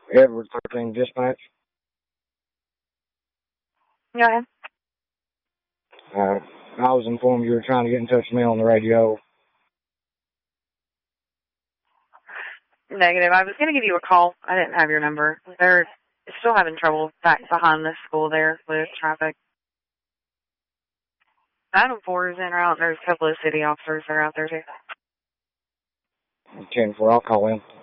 Edward 13 Dispatch. Go ahead. I was informed you were trying to get in touch with me on the radio. Negative. I was going to give you a call. I didn't have your number. They're still having trouble back behind the school there with traffic. 904 is en route. There's a couple of city officers that are out there too. 10-4, I'll call in.